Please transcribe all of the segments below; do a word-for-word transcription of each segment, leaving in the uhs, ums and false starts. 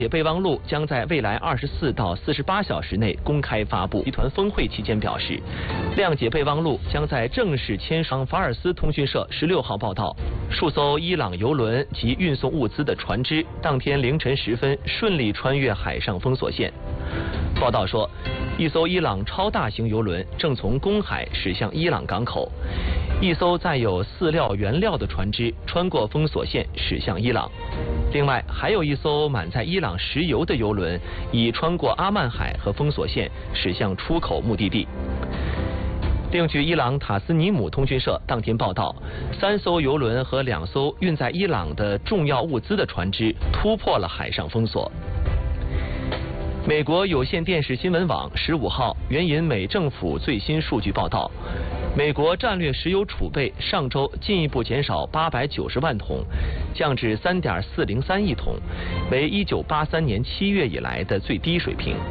解备忘录将在未来二十四到四十八小时内公开发布。集团峰会期间表示，谅解备忘录将在正式签署。法尔斯通讯社十六号报道，数艘伊朗油轮及运送物资的船只当天凌晨时分顺利穿越海上封锁线。报道说，一艘伊朗超大型油轮正从公海驶向伊朗港口，一艘载有饲料原料的船只穿过封锁线驶向伊朗。另外，还有一艘满载伊朗石油的油轮已穿过阿曼海和封锁线驶向出口目的地。另据伊朗塔斯尼姆通讯社当天报道，三艘油轮和两艘运载伊朗的重要物资的船只突破了海上封锁。美国有线电视新闻网十五号援引美政府最新数据报道，美国战略石油储备上周进一步减少八百九十万桶，降至三点四零三亿桶，为一九八三年七月以来的最低水平。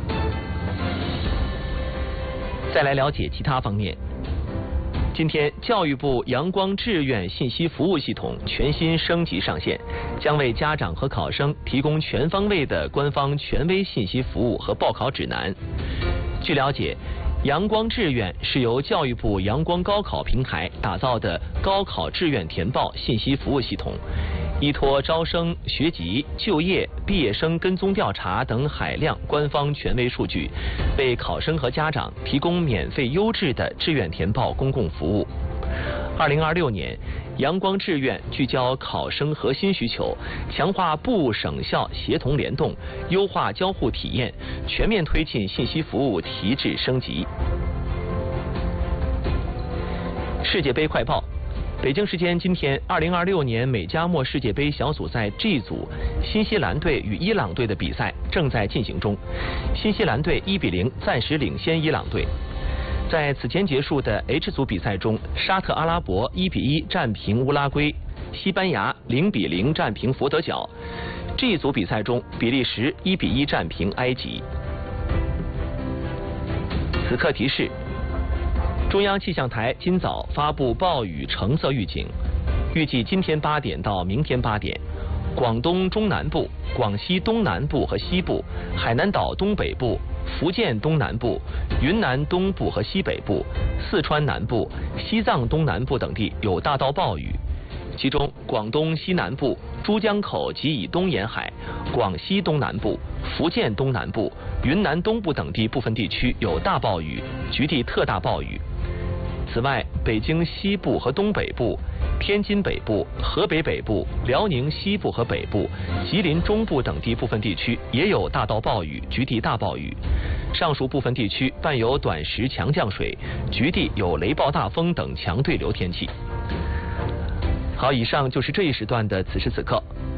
再来了解其他方面。今天，教育部阳光志愿信息服务系统全新升级上线，将为家长和考生提供全方位的官方权威信息服务和报考指南。据了解，阳光志愿是由教育部阳光高考平台打造的高考志愿填报信息服务系统，依托招生、学籍、就业、毕业生跟踪调查等海量官方权威数据，为考生和家长提供免费优质的志愿填报公共服务。二零二六年，阳光志愿聚焦考生核心需求，强化部省校协同联动，优化交互体验，全面推进信息服务提质升级。世界杯快报。北京时间今天，二零二六年美加墨世界杯小组赛 G 组，新西兰队与伊朗队的比赛正在进行中。新西兰队一比零暂时领先伊朗队。在此前结束的 H 组比赛中，沙特阿拉伯一比一战平乌拉圭，西班牙零比零战平佛得角。G 组比赛中，比利时一比一战平埃及。此刻提示。中央气象台今早发布暴雨橙色预警，预计今天八点到明天八点，广东中南部、广西东南部和西部、海南岛东北部、福建东南部、云南东部和西北部、四川南部、西藏东南部等地有大到暴雨，其中广东西南部、珠江口及以东沿海、广西东南部、福建东南部、云南东部等地部分地区有大暴雨，局地特大暴雨。此外，北京西部和东北部、天津北部、河北北部、辽宁西部和北部、吉林中部等地部分地区也有大到暴雨，局地大暴雨。上述部分地区伴有短时强降水，局地有雷暴大风等强对流天气。好，以上就是这一时段的此时此刻。